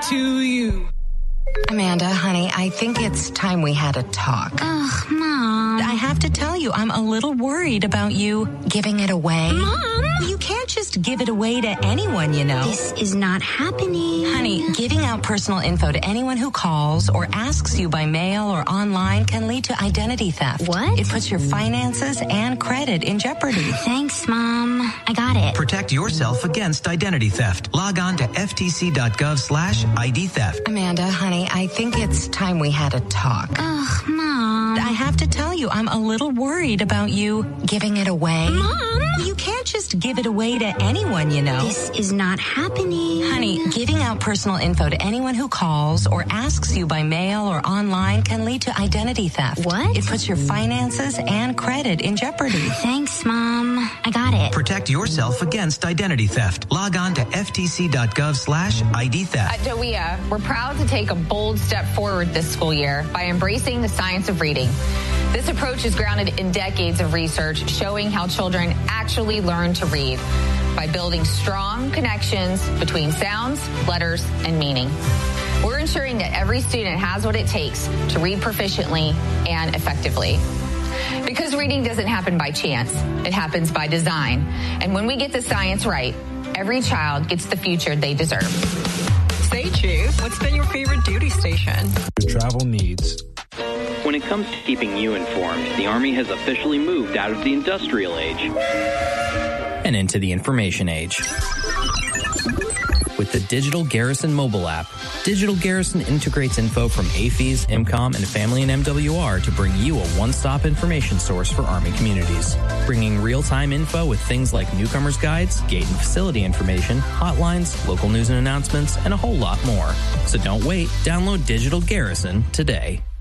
to you. Amanda, honey, I think it's time we had a talk. Ugh, Mom. I have to tell you, I'm a little worried about you giving it away. Mom! You can't just give it away to anyone, you know. This is not happening. Honey, giving out personal info to anyone who calls or asks you by mail or online can lead to identity theft. What? It puts your finances and credit in jeopardy. Thanks, Mom. I got it. Protect yourself against identity theft. Log on to ftc.gov/ID theft. Amanda, honey, I think it's time we had a talk. Ugh, Mom. I have to tell you, I'm a little worried about you giving it away. Mom! You can't just give it away to anyone, you know. This is not happening. Honey, giving out personal info to anyone who calls or asks you by mail or online can lead to identity theft. What? It puts your finances and credit in jeopardy. Thanks, Mom. I got it. Protect yourself against identity theft. Log on to ftc.gov/ID theft. At DOEA, we're proud to take a bold step forward this school year by embracing the science of reading. This approach is grounded in decades of research showing how children actually learn to read by building strong connections between sounds, letters, and meaning. We're ensuring that every student has what it takes to read proficiently and effectively. Because reading doesn't happen by chance, it happens by design. And when we get the science right, every child gets the future they deserve. Say, Chief, what's been your favorite duty station? Travel needs. When it comes to keeping you informed, the Army has officially moved out of the industrial age and into the information age. With the Digital Garrison mobile app, Digital Garrison integrates info from AAFES, IMCOM, and Family and MWR to bring you a one-stop information source for Army communities. Bringing real-time info with things like newcomers' guides, gate and facility information, hotlines, local news and announcements, and a whole lot more. So don't wait. Download Digital Garrison today.